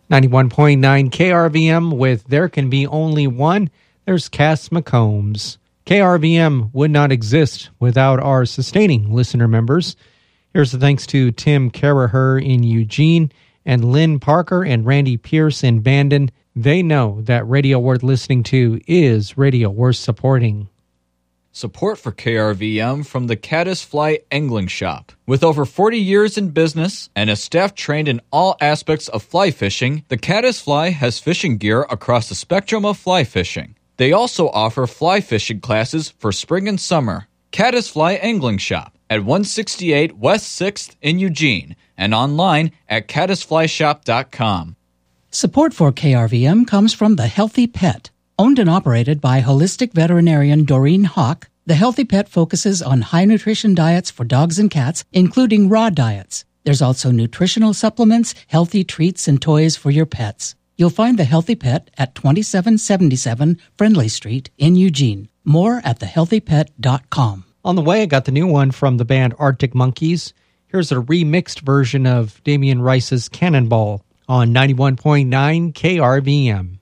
91.9 KRVM with There Can Be Only One. There's Cass McCombs. KRVM would not exist without our sustaining listener members. Here's the thanks to Tim Caraher in Eugene and Lynn Parker and Randy Pierce in Bandon. They know that radio worth listening to is radio worth supporting. Support for KRVM from the Caddisfly Angling Shop. With over 40 years in business and a staff trained in all aspects of fly fishing, the Caddisfly has fishing gear across the spectrum of fly fishing. They also offer fly fishing classes for spring and summer. Caddisfly Angling Shop at 168 West 6th in Eugene and online at caddisflyshop.com. Support for KRVM comes from The Healthy Pet. Owned and operated by holistic veterinarian Doreen Hawk, The Healthy Pet focuses on high nutrition diets for dogs and cats, including raw diets. There's also nutritional supplements, healthy treats, and toys for your pets. You'll find The Healthy Pet at 2777 Friendly Street in Eugene. More at thehealthypet.com. On the way, I got the new one from the band Arctic Monkeys. Here's a remixed version of Damien Rice's Cannonball on 91.9 KRVM.